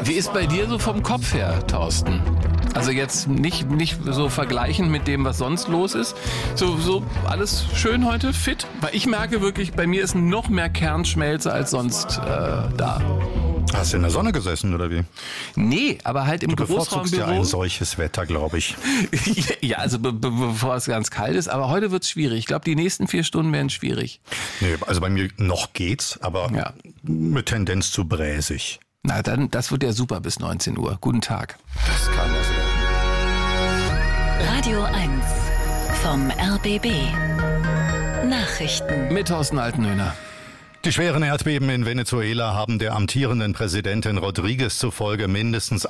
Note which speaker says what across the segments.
Speaker 1: Wie ist bei dir so vom Kopf her, Thorsten? Also jetzt nicht so vergleichen mit dem, was sonst los ist. So alles schön heute, fit? Weil ich merke wirklich, bei mir ist noch mehr Kernschmelze als sonst da.
Speaker 2: Hast du in der Sonne gesessen, oder wie?
Speaker 1: Nee, aber halt im Großraumbüro.
Speaker 2: Du bevorzugst ja ein solches Wetter, glaube ich.
Speaker 1: Ja, also bevor es ganz kalt ist. Aber heute wird's schwierig. Ich glaube, die nächsten 4 Stunden werden schwierig. Nee,
Speaker 2: also bei mir noch geht's, aber mit Tendenz zu bräsig.
Speaker 1: Na dann, das wird ja super bis 19 Uhr. Guten Tag.
Speaker 2: Das kann was werden.
Speaker 3: Radio 1 vom RBB. Nachrichten.
Speaker 1: Mit Thorsten Altenhöhner.
Speaker 2: Die schweren Erdbeben in Venezuela haben der amtierenden Präsidentin Rodríguez zufolge mindestens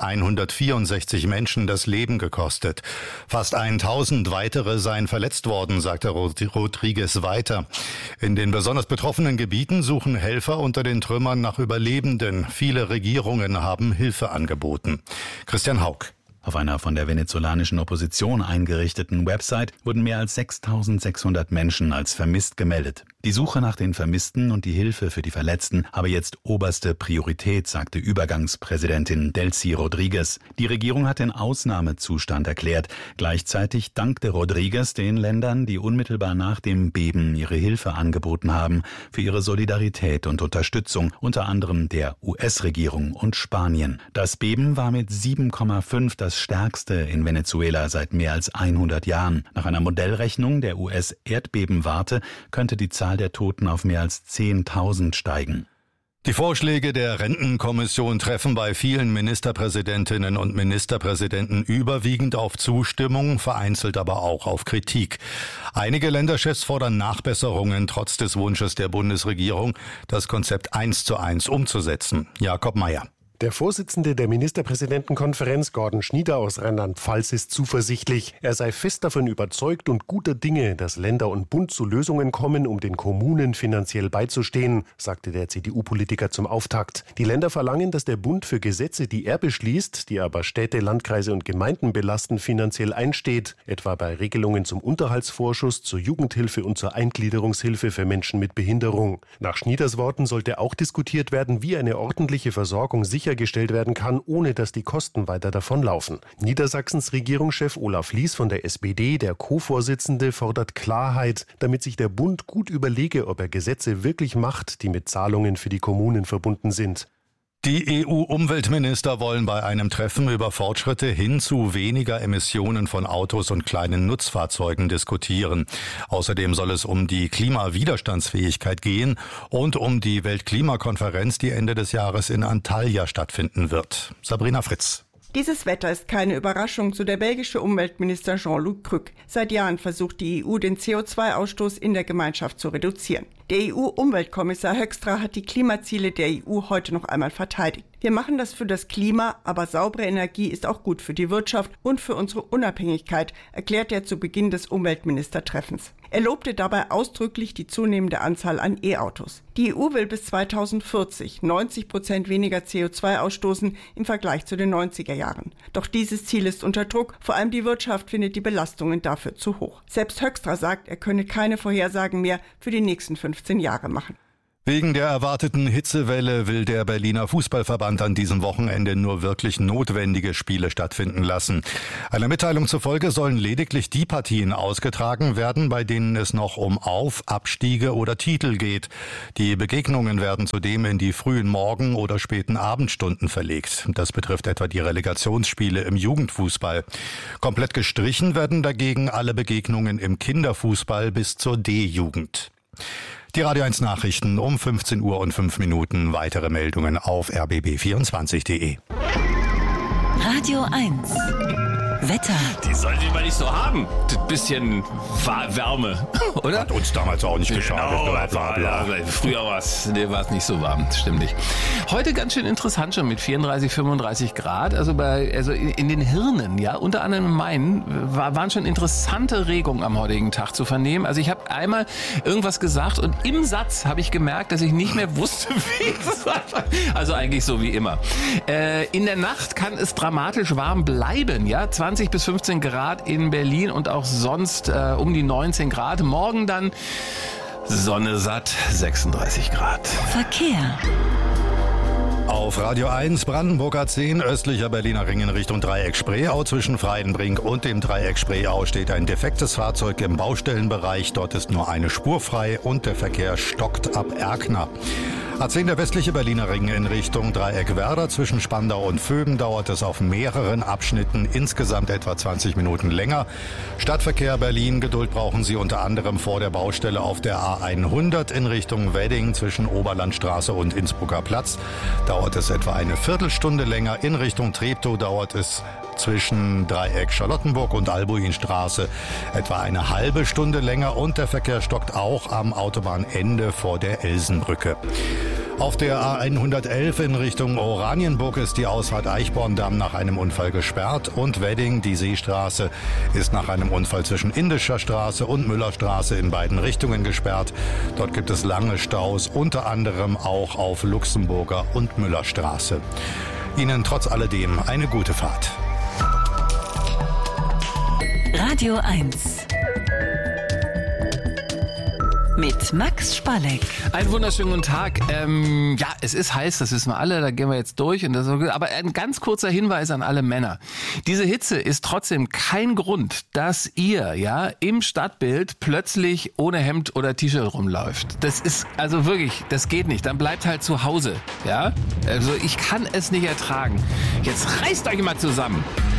Speaker 2: 164 Menschen das Leben gekostet. Fast 1000 weitere seien verletzt worden, sagte Rodríguez weiter. In den besonders betroffenen Gebieten suchen Helfer unter den Trümmern nach Überlebenden. Viele Regierungen haben Hilfe angeboten. Christian Haug.
Speaker 4: Auf einer von der venezolanischen Opposition eingerichteten Website wurden mehr als 6.600 Menschen als vermisst gemeldet. Die Suche nach den Vermissten und die Hilfe für die Verletzten habe jetzt oberste Priorität, sagte Übergangspräsidentin Delcy Rodríguez. Die Regierung hat den Ausnahmezustand erklärt. Gleichzeitig dankte Rodríguez den Ländern, die unmittelbar nach dem Beben ihre Hilfe angeboten haben, für ihre Solidarität und Unterstützung, unter anderem der US-Regierung und Spanien. Das Beben war mit 7,5 das stärkste in Venezuela seit mehr als 100 Jahren. Nach einer Modellrechnung der US-Erdbebenwarte könnte die Zahl der Toten auf mehr als 10.000 steigen.
Speaker 2: Die Vorschläge der Rentenkommission treffen bei vielen Ministerpräsidentinnen und Ministerpräsidenten überwiegend auf Zustimmung, vereinzelt aber auch auf Kritik. Einige Länderchefs fordern Nachbesserungen trotz des Wunsches der Bundesregierung, das Konzept 1:1 umzusetzen. Jakob Mayer.
Speaker 5: Der Vorsitzende der Ministerpräsidentenkonferenz, Gordon Schnieder aus Rheinland-Pfalz, ist zuversichtlich. Er sei fest davon überzeugt und guter Dinge, dass Länder und Bund zu Lösungen kommen, um den Kommunen finanziell beizustehen, sagte der CDU-Politiker zum Auftakt. Die Länder verlangen, dass der Bund für Gesetze, die er beschließt, die aber Städte, Landkreise und Gemeinden belasten, finanziell einsteht, etwa bei Regelungen zum Unterhaltsvorschuss, zur Jugendhilfe und zur Eingliederungshilfe für Menschen mit Behinderung. Nach Schnieders Worten sollte auch diskutiert werden, wie eine ordentliche Versorgung sichergestellt werden kann, ohne dass die Kosten weiter davonlaufen. Niedersachsens Regierungschef Olaf Lies von der SPD, der Co-Vorsitzende, fordert Klarheit, damit sich der Bund gut überlege, ob er Gesetze wirklich macht, die mit Zahlungen für die Kommunen verbunden sind.
Speaker 2: Die EU-Umweltminister wollen bei einem Treffen über Fortschritte hin zu weniger Emissionen von Autos und kleinen Nutzfahrzeugen diskutieren. Außerdem soll es um die Klimawiderstandsfähigkeit gehen und um die Weltklimakonferenz, die Ende des Jahres in Antalya stattfinden wird. Sabrina Fritz.
Speaker 6: Dieses Wetter ist keine Überraschung, so der belgische Umweltminister Jean-Luc Cruc. Seit Jahren versucht die EU, den CO2-Ausstoß in der Gemeinschaft zu reduzieren. Der EU-Umweltkommissar Hoekstra hat die Klimaziele der EU heute noch einmal verteidigt. Wir machen das für das Klima, aber saubere Energie ist auch gut für die Wirtschaft und für unsere Unabhängigkeit, erklärt er zu Beginn des Umweltministertreffens. Er lobte dabei ausdrücklich die zunehmende Anzahl an E-Autos. Die EU will bis 2040 90% weniger CO2 ausstoßen im Vergleich zu den 90er Jahren. Doch dieses Ziel ist unter Druck, vor allem die Wirtschaft findet die Belastungen dafür zu hoch. Selbst Hoekstra sagt, er könne keine Vorhersagen mehr für die nächsten 15 Jahre machen.
Speaker 2: Wegen der erwarteten Hitzewelle will der Berliner Fußballverband an diesem Wochenende nur wirklich notwendige Spiele stattfinden lassen. Einer Mitteilung zufolge sollen lediglich die Partien ausgetragen werden, bei denen es noch um Abstiege oder Titel geht. Die Begegnungen werden zudem in die frühen Morgen- oder späten Abendstunden verlegt. Das betrifft etwa die Relegationsspiele im Jugendfußball. Komplett gestrichen werden dagegen alle Begegnungen im Kinderfußball bis zur D-Jugend. Die Radio 1 Nachrichten um 15 Uhr und 5 Minuten. Weitere Meldungen auf rbb24.de.
Speaker 3: Radio 1 Wetter.
Speaker 1: Die sollte man nicht so haben. Das bisschen Wärme, oder?
Speaker 2: Hat uns damals auch nicht geschadet.
Speaker 1: Genau, früher war es nicht so warm, das stimmt nicht. Heute ganz schön interessant schon mit 34, 35 Grad. Also in den Hirnen, ja, unter anderem in meinen, waren schon interessante Regungen am heutigen Tag zu vernehmen. Also ich habe einmal irgendwas gesagt und im Satz habe ich gemerkt, dass ich nicht mehr wusste, wie ich es sage. Also eigentlich so wie immer. In der Nacht kann es dramatisch warm bleiben, ja, 20 bis 15 Grad in Berlin und auch sonst um die 19 Grad. Morgen dann Sonne satt, 36 Grad.
Speaker 3: Verkehr.
Speaker 2: Auf Auf Radio 1 Brandenburger 10, östlicher Berliner Ring in Richtung Dreieck Spreeau. Zwischen Freidenbrink und dem Dreieck Spreeau steht ein defektes Fahrzeug im Baustellenbereich. Dort ist nur eine Spur frei und der Verkehr stockt ab Erkner. A10 der westliche Berliner Ring in Richtung Dreieck Werder. Zwischen Spandau und Vöben dauert es auf mehreren Abschnitten insgesamt etwa 20 Minuten länger. Stadtverkehr Berlin, Geduld brauchen Sie unter anderem vor der Baustelle auf der A100 in Richtung Wedding zwischen Oberlandstraße und Innsbrucker Platz. Dauert es etwa eine Viertelstunde länger. In Richtung Treptow dauert es zwischen Dreieck Charlottenburg und Albuinstraße etwa eine halbe Stunde länger und der Verkehr stockt auch am Autobahnende vor der Elsenbrücke. Auf der A111 in Richtung Oranienburg ist die Ausfahrt Eichborndamm nach einem Unfall gesperrt und Wedding, die Seestraße, ist nach einem Unfall zwischen Indischer Straße und Müllerstraße in beiden Richtungen gesperrt. Dort gibt es lange Staus, unter anderem auch auf Luxemburger und Müllerstraße. Ihnen trotz alledem eine gute Fahrt.
Speaker 3: Radio 1 mit Max Spalleck.
Speaker 1: Einen wunderschönen guten Tag. Ja, es ist heiß, das wissen wir alle, da gehen wir jetzt durch. Aber ein ganz kurzer Hinweis an alle Männer. Diese Hitze ist trotzdem kein Grund, dass ihr im Stadtbild plötzlich ohne Hemd oder T-Shirt rumläuft. Das ist also wirklich, das geht nicht. Dann bleibt halt zu Hause. Ja? Also ich kann es nicht ertragen. Jetzt reißt euch mal zusammen.